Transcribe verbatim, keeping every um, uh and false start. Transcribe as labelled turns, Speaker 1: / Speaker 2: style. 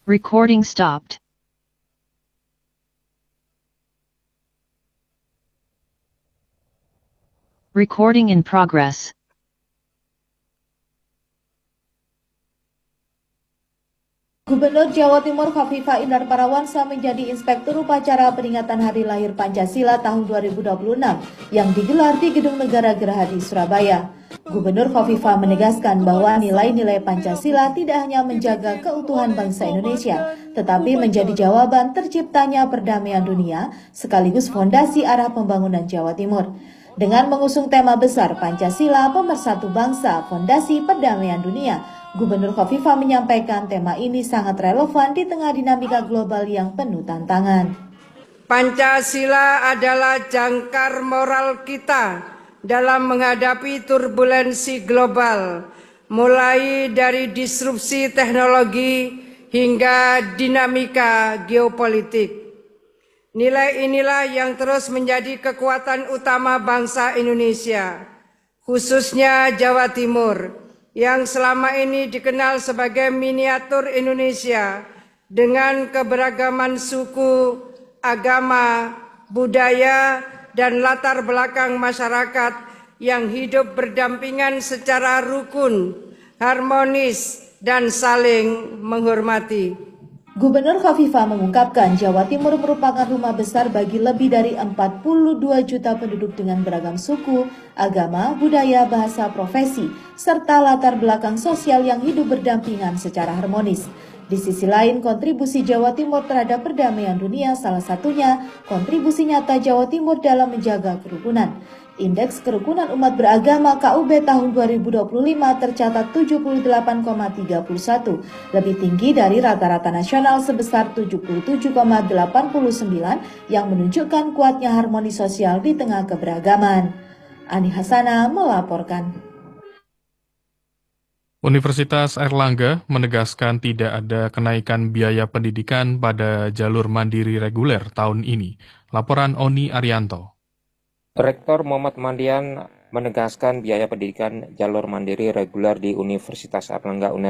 Speaker 1: Recording stopped. Recording in progress.
Speaker 2: Gubernur Jawa Timur Khofifah Indar Parawansa menjadi inspektur upacara peringatan Hari Lahir Pancasila tahun dua ribu dua puluh enam yang digelar di Gedung Negara Gerahadi, Surabaya. Gubernur Khofifah menegaskan bahwa nilai-nilai Pancasila tidak hanya menjaga keutuhan bangsa Indonesia, tetapi menjadi jawaban terciptanya perdamaian dunia sekaligus fondasi arah pembangunan Jawa Timur. Dengan mengusung tema besar Pancasila Pemersatu Bangsa, Fondasi Perdamaian Dunia, Gubernur Khofifah menyampaikan tema ini sangat relevan di tengah dinamika global yang penuh tantangan.
Speaker 3: Pancasila adalah jangkar moral kita dalam menghadapi turbulensi global, mulai dari disrupsi teknologi hingga dinamika geopolitik. Nilai inilah yang terus menjadi kekuatan utama bangsa Indonesia, khususnya Jawa Timur, yang selama ini dikenal sebagai miniatur Indonesia dengan keberagaman suku, agama, budaya, dan latar belakang masyarakat yang hidup berdampingan secara rukun, harmonis, dan saling menghormati.
Speaker 2: Gubernur Khofifah mengungkapkan Jawa Timur merupakan rumah besar bagi lebih dari empat puluh dua juta penduduk dengan beragam suku, agama, budaya, bahasa, profesi, serta latar belakang sosial yang hidup berdampingan secara harmonis. Di sisi lain, kontribusi Jawa Timur terhadap perdamaian dunia salah satunya kontribusi nyata Jawa Timur dalam menjaga kerukunan. Indeks Kerukunan Umat Beragama K U B tahun dua ribu dua puluh lima tercatat tujuh puluh delapan koma tiga satu, lebih tinggi dari rata-rata nasional sebesar tujuh puluh tujuh koma delapan sembilan yang menunjukkan kuatnya harmoni sosial di tengah keberagaman. Ani Hasana melaporkan.
Speaker 4: Universitas Airlangga menegaskan tidak ada kenaikan biaya pendidikan pada jalur mandiri reguler tahun ini. Laporan Oni Arianto.
Speaker 5: Rektor Muhammad Mandian menegaskan biaya pendidikan jalur mandiri reguler di Universitas Airlangga